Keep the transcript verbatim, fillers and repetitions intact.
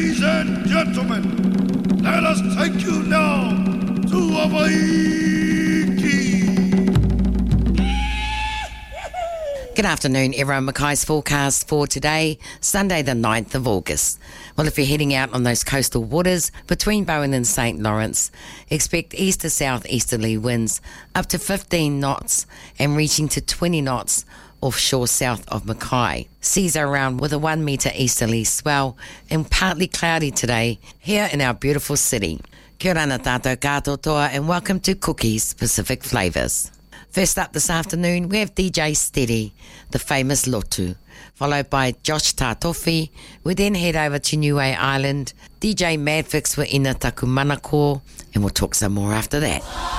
Ladies and gentlemen, let us take you now to Hawaii. Good afternoon, everyone. Mackay's forecast for today, Sunday the ninth of August. Well, if you're heading out on those coastal waters between Bowen and Saint Lawrence, expect east to south easterly winds up to fifteen knots and reaching to twenty knots offshore south of Mackay. Seas are around with a one metre easterly swell and partly cloudy today here in our beautiful city. Kia ora na tātou katoa and welcome to Cookies Pacific Flavours. First up this afternoon, we have D J Steady, the famous Lotu, followed by Josh Tatofi. We then head over to Niue Island. D J Madfix with Ina Taku Manako, and we'll talk some more after that.